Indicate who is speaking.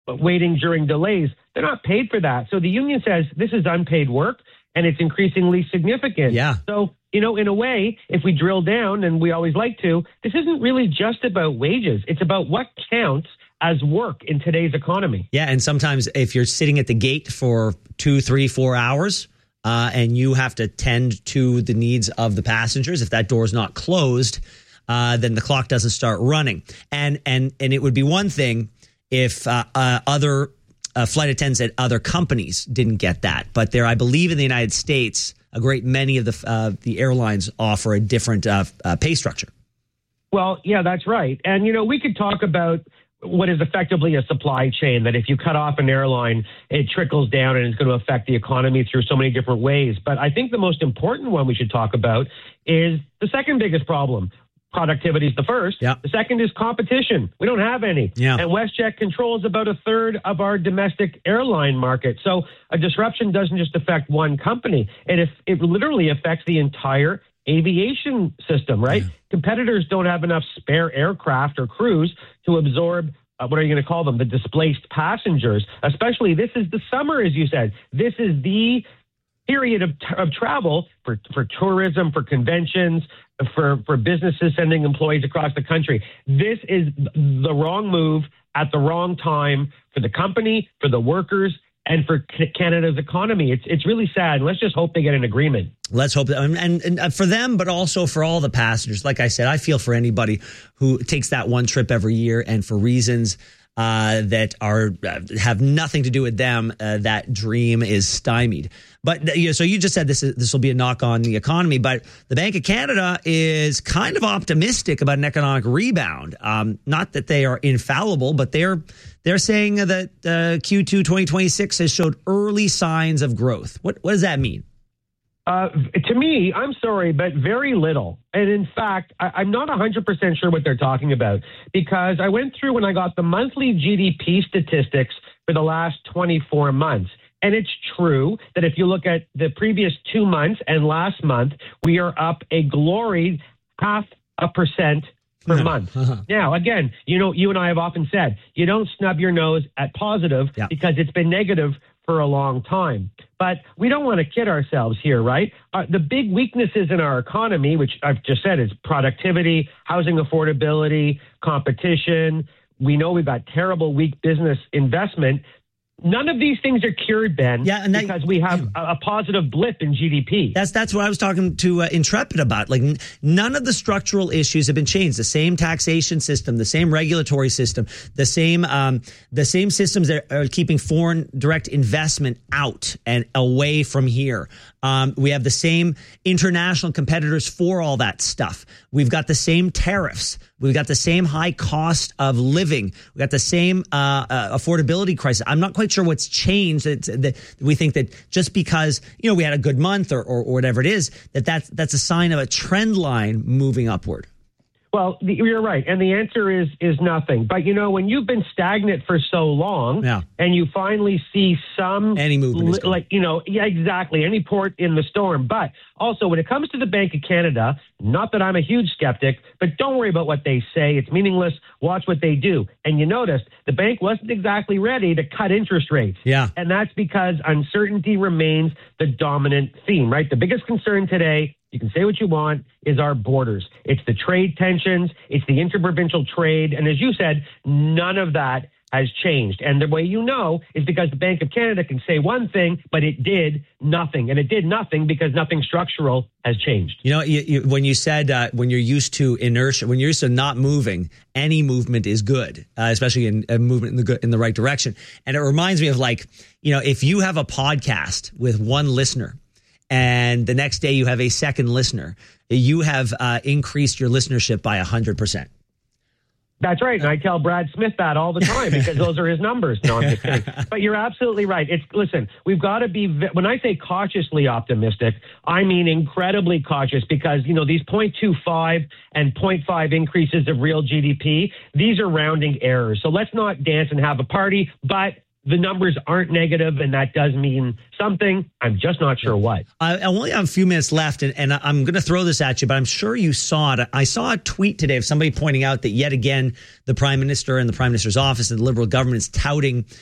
Speaker 1: waiting during delays. They're not paid for that. So the union says this is unpaid work, and it's increasingly significant.
Speaker 2: Yeah.
Speaker 1: So, in a way, if we drill down, and we always like to, this isn't really just about wages. It's about what counts as work in today's economy.
Speaker 2: Yeah, and sometimes if you're sitting at the gate for 2, 3, 4 hours and you have to tend to the needs of the passengers, if that door is not closed, then the clock doesn't start running. And it would be one thing if other flight attendants at other companies didn't get that. But I believe in the United States, a great many of the airlines offer a different pay structure.
Speaker 1: Well, yeah, that's right. And, we could talk about what is effectively a supply chain, that if you cut off an airline, it trickles down and it's going to affect the economy through so many different ways. But I think the most important one we should talk about is the second biggest problem. Productivity is the first.
Speaker 2: Yeah.
Speaker 1: The second is competition. We don't have any.
Speaker 2: Yeah.
Speaker 1: And WestJet controls about a third of our domestic airline market. So a disruption doesn't just affect one company. It literally affects the entire aviation system, right? Yeah. Competitors don't have enough spare aircraft or crews to absorb, what are you going to call them, the displaced passengers. Especially, this is the summer, as you said. This is the period of travel for tourism, for conventions, for businesses sending employees across the country. This is the wrong move at the wrong time for the company, for the workers, and for Canada's economy. It's really sad. Let's just hope they get an agreement.
Speaker 2: Let's hope that, and for them, but also for all the passengers. Like I said, I feel for anybody who takes that one trip every year, and for reasons that have nothing to do with them, that dream is stymied. But so you just said this will be a knock on the economy, but the Bank of Canada is kind of optimistic about an economic rebound. Not that they are infallible, but they're saying that Q2 2026 has showed early signs of growth. What does that mean?
Speaker 1: To me, I'm sorry, but very little. And in fact, I'm not 100% sure what they're talking about, because I went through and I got the monthly GDP statistics for the last 24 months. And it's true that if you look at the previous 2 months and last month, we are up a glory 0.5% per month. Now, again, you and I have often said, you don't snub your nose at positive because it's been negative for a long time. But we don't want to kid ourselves here, right? The big weaknesses in our economy, which I've just said, is productivity, housing affordability, competition. We know we've got terrible, weak business investment. None of these things are cured, Ben, because we have a positive blip in GDP.
Speaker 2: That's what I was talking to Intrepid about. Like, none of the structural issues have been changed. The same taxation system, the same regulatory system, the same systems that are keeping foreign direct investment out and away from here. We have the same international competitors for all that stuff. We've got the same tariffs. We've got the same high cost of living. We've got the same affordability crisis. I'm not quite sure what's changed. That we think that just because we had a good month or whatever it is, that's a sign of a trend line moving upward.
Speaker 1: Well, you're right. And the answer is nothing. But, when you've been stagnant for so long and you finally see any movement, exactly, any port in the storm. But also, when it comes to the Bank of Canada, not that I'm a huge skeptic, but don't worry about what they say. It's meaningless. Watch what they do. And you noticed the bank wasn't exactly ready to cut interest rates.
Speaker 2: Yeah.
Speaker 1: And that's because uncertainty remains the dominant theme, right? The biggest concern today, you can say what you want, is our borders. It's the trade tensions. It's the interprovincial trade. And as you said, none of that has changed. And the way is because the Bank of Canada can say one thing, but it did nothing. And it did nothing because nothing structural has changed.
Speaker 2: When you said when you're used to inertia, when you're used to not moving, any movement is good, especially in a movement in the right direction. And it reminds me of if you have a podcast with one listener, and the next day you have a second listener, you have increased your listenership by 100%.
Speaker 1: That's right. And I tell Brad Smith that all the time because those are his numbers. No, I'm just kidding. But you're absolutely right. Listen, we've got to be, when I say cautiously optimistic, I mean incredibly cautious because, these 0.25 and 0.5 increases of real GDP, these are rounding errors. So let's not dance and have a party, but the numbers aren't negative, and that does mean something. I'm just not sure what.
Speaker 2: I only have a few minutes left, and I'm going to throw this at you, but I'm sure you saw it. I saw a tweet today of somebody pointing out that yet again, the Prime Minister and the Prime Minister's office and the Liberal government is touting